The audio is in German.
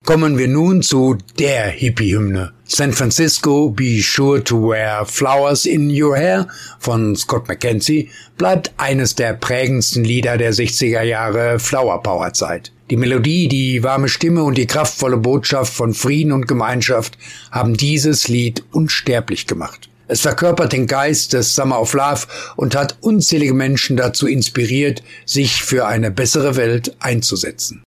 Kommen wir nun zu der Hippie-Hymne. San Francisco, Be Sure to Wear Flowers in Your Hair von Scott McKenzie bleibt eines der prägendsten Lieder der 60er Jahre Flower Power Zeit. Die Melodie, die warme Stimme und die kraftvolle Botschaft von Frieden und Gemeinschaft haben dieses Lied unsterblich gemacht. Es verkörpert den Geist des Summer of Love und hat unzählige Menschen dazu inspiriert, sich für eine bessere Welt einzusetzen.